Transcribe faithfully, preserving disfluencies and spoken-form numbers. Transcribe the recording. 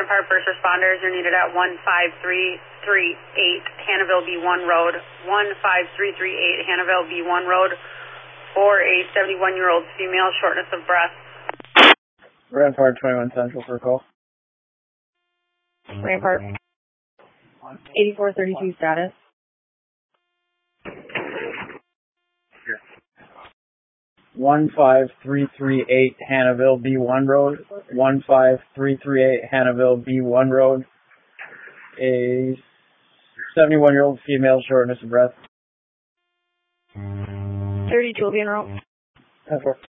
Rampart first responders, you're needed at one five three three eight Hannahville B one Road, one five three three eight Hannahville B one Road, for a seventy-one-year-old female, shortness of breath. Rampart twenty-one Central for a call. Rampart. eighty-four thirty-two status. one five three three eight Hannahville B one Road, one five three three eight Hannahville B one Road, a seventy-one-year-old female, shortness of breath. thirty-two will be en route. ten four.